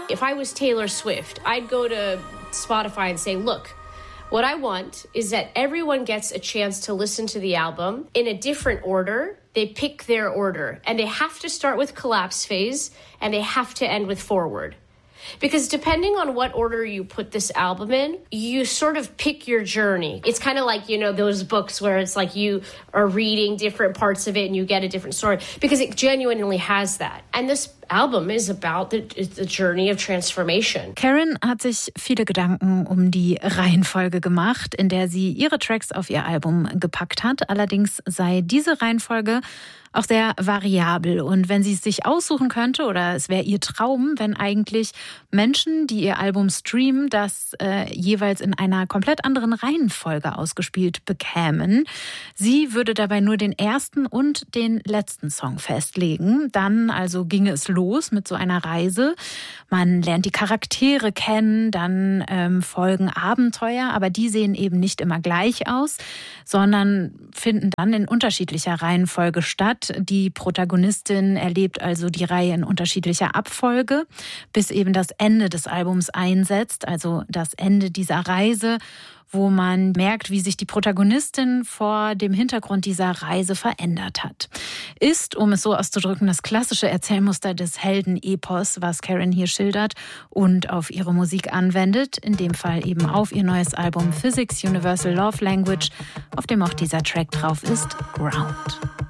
If I was Taylor Swift, I'd go to Spotify and say, look, what I want is that everyone gets a chance to listen to the album in a different order. They pick their order, and they have to start with Collapse Phase, and they have to end with Forward. Because depending on what order you put this album in, you sort of pick your journey. It's kind of like, you know, those books where it's like you are reading different parts of it and you get a different story. Because it genuinely has that. And this album is about the journey of transformation. Karen hat sich viele Gedanken um die Reihenfolge gemacht, in der sie ihre Tracks auf ihr Album gepackt hat. Allerdings sei diese Reihenfolge auch sehr variabel. Und wenn sie es sich aussuchen könnte, oder es wäre ihr Traum, wenn eigentlich Menschen, die ihr Album streamen, das jeweils in einer komplett anderen Reihenfolge ausgespielt bekämen. Sie würde dabei nur den ersten und den letzten Song festlegen. Dann also ginge es los mit so einer Reise. Man lernt die Charaktere kennen, dann folgen Abenteuer, aber die sehen eben nicht immer gleich aus, sondern finden dann in unterschiedlicher Reihenfolge statt. Die Protagonistin erlebt also die Reihe in unterschiedlicher Abfolge, bis eben das Ende des Albums einsetzt, also das Ende dieser Reise, wo man merkt, wie sich die Protagonistin vor dem Hintergrund dieser Reise verändert hat. Ist, um es so auszudrücken, das klassische Erzählmuster des Heldenepos, was Karen hier schildert und auf ihre Musik anwendet, in dem Fall eben auf ihr neues Album Physics Universal Love Language, auf dem auch dieser Track drauf ist, Ground.